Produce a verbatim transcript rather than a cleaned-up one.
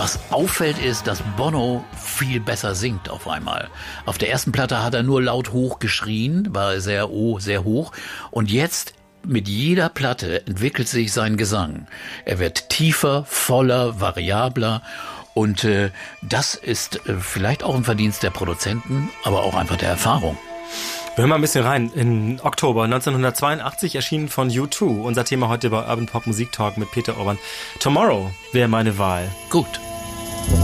was auffällt ist, dass Bono viel besser singt auf einmal. Auf der ersten Platte hat er nur laut hoch geschrien, war sehr, oh, sehr hoch. Und jetzt mit jeder Platte entwickelt sich sein Gesang. Er wird tiefer, voller, variabler. Und äh, das ist äh, vielleicht auch ein Verdienst der Produzenten, aber auch einfach der Erfahrung. Wir hören mal ein bisschen rein. Im Oktober neunzehnhundertzweiundachtzig erschienen von U zwei. Unser Thema heute bei Urban Pop Musik Talk mit Peter Urban. Tomorrow wäre meine Wahl. Gut.